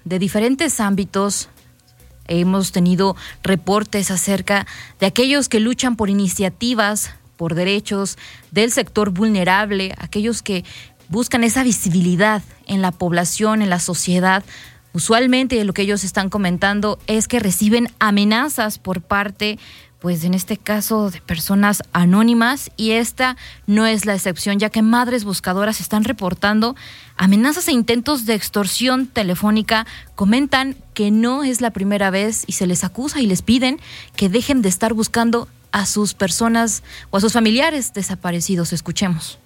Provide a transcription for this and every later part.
de diferentes ámbitos. Hemos tenido reportes acerca de aquellos que luchan por iniciativas, por derechos del sector vulnerable, aquellos que buscan esa visibilidad en la población, en la sociedad. Usualmente lo que ellos están comentando es que reciben amenazas por parte, pues en este caso, de personas anónimas, y esta no es la excepción, ya que madres buscadoras están reportando amenazas e intentos de extorsión telefónica. Comentan que no es la primera vez y se les acusa y les piden que dejen de estar buscando a sus personas o a sus familiares desaparecidos. Escuchemos.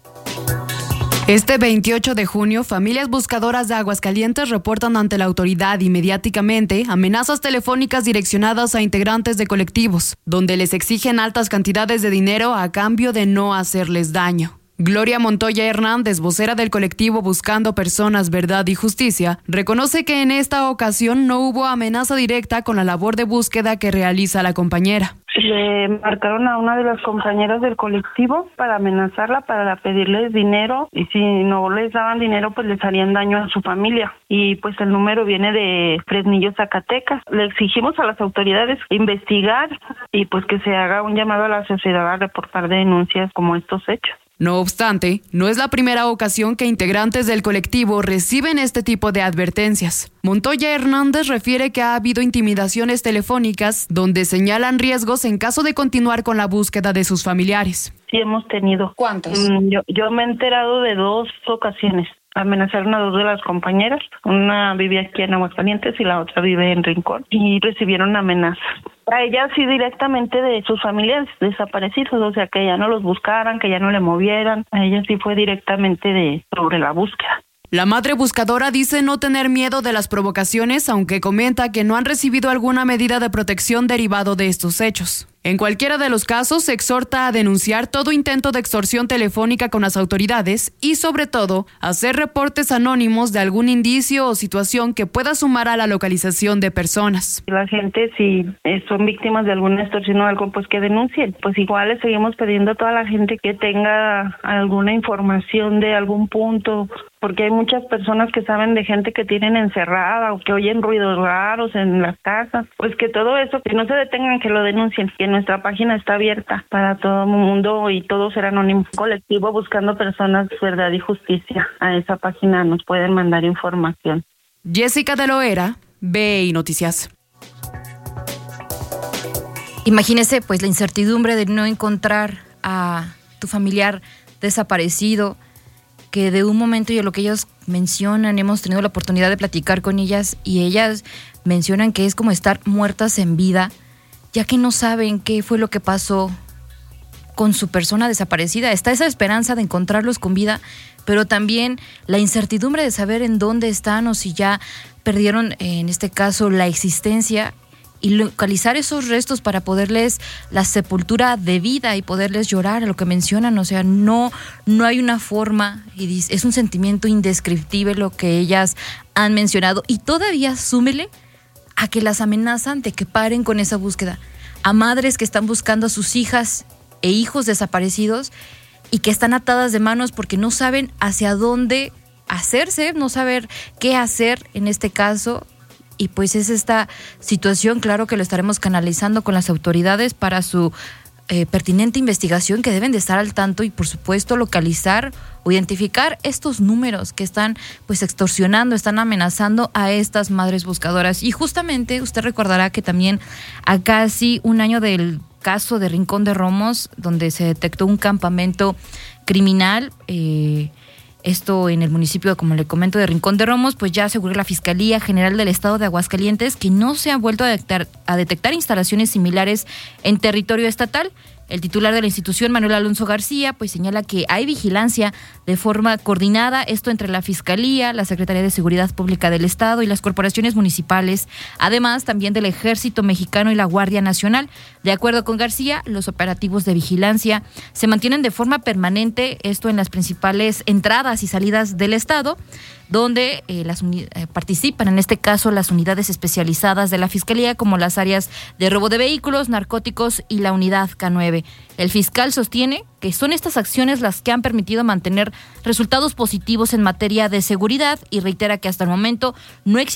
Este 28 de junio, familias buscadoras de Aguascalientes reportan ante la autoridad y mediáticamente amenazas telefónicas direccionadas a integrantes de colectivos, donde les exigen altas cantidades de dinero a cambio de no hacerles daño. Gloria Montoya Hernández, vocera del colectivo Buscando Personas, Verdad y Justicia, reconoce que en esta ocasión no hubo amenaza directa con la labor de búsqueda que realiza la compañera. Le marcaron a una de las compañeras del colectivo para amenazarla, para pedirles dinero, y si no les daban dinero pues les harían daño a su familia, y pues el número viene de Fresnillo, Zacatecas. Le exigimos a las autoridades investigar y pues que se haga un llamado a la sociedad a reportar denuncias como estos hechos. No obstante, no es la primera ocasión que integrantes del colectivo reciben este tipo de advertencias. Montoya Hernández refiere que ha habido intimidaciones telefónicas donde señalan riesgos en caso de continuar con la búsqueda de sus familiares. Sí, hemos tenido. ¿Cuántos? Yo me he enterado de 2 ocasiones. Amenazaron a 2 de las compañeras. Una vive aquí en Aguascalientes y la otra vive en Rincón. Y recibieron amenazas. A ella sí directamente de sus familiares desaparecidos, o sea, que ya no los buscaran, que ya no le movieran. A ella sí fue directamente sobre la búsqueda. La madre buscadora dice no tener miedo de las provocaciones, aunque comenta que no han recibido alguna medida de protección derivado de estos hechos. En cualquiera de los casos, se exhorta a denunciar todo intento de extorsión telefónica con las autoridades y, sobre todo, hacer reportes anónimos de algún indicio o situación que pueda sumar a la localización de personas. La gente, si son víctimas de alguna extorsión o algo, pues que denuncien. Pues igual le seguimos pidiendo a toda la gente que tenga alguna información de algún punto, porque hay muchas personas que saben de gente que tienen encerrada o que oyen ruidos raros en las casas. Pues que todo eso, que no se detengan, que lo denuncien, que nuestra página está abierta para todo el mundo y todo será anónimo. Colectivo Buscando Personas, Verdad y Justicia. A esa página nos pueden mandar información. Jessica de Loera, BI Noticias. Imagínese pues la incertidumbre de no encontrar a tu familiar desaparecido, que de un momento, y a lo que ellos mencionan, hemos tenido la oportunidad de platicar con ellas y ellas mencionan que es como estar muertas en vida, ya que no saben qué fue lo que pasó con su persona desaparecida. Está esa esperanza de encontrarlos con vida, pero también la incertidumbre de saber en dónde están o si ya perdieron, en este caso, la existencia, y localizar esos restos para poderles la sepultura de vida y poderles llorar a lo que mencionan. O sea, no hay una forma, y es un sentimiento indescriptible lo que ellas han mencionado, y todavía súmele a que las amenazan de que paren con esa búsqueda, a madres que están buscando a sus hijas e hijos desaparecidos y que están atadas de manos porque no saben hacia dónde hacerse, no saber qué hacer en este caso. Y pues es esta situación, claro que lo estaremos canalizando con las autoridades para su pertinente investigación, que deben de estar al tanto y por supuesto localizar o identificar estos números que están pues extorsionando, están amenazando a estas madres buscadoras. Y justamente usted recordará que también a casi un año del caso de Rincón de Romos, donde se detectó un campamento criminal, esto en el municipio, como le comento, de Rincón de Romos, pues ya aseguró la Fiscalía General del Estado de Aguascalientes que no se ha vuelto a detectar instalaciones similares en territorio estatal. El titular de la institución, Manuel Alonso García, pues señala que hay vigilancia de forma coordinada, esto entre la Fiscalía, la Secretaría de Seguridad Pública del Estado y las corporaciones municipales, además también del Ejército Mexicano y la Guardia Nacional. De acuerdo con García, los operativos de vigilancia se mantienen de forma permanente, esto en las principales entradas y salidas del Estado, donde participan en este caso las unidades especializadas de la Fiscalía, como las áreas de robo de vehículos, narcóticos y la unidad K9. El fiscal sostiene que son estas acciones las que han permitido mantener resultados positivos en materia de seguridad y reitera que hasta el momento no existe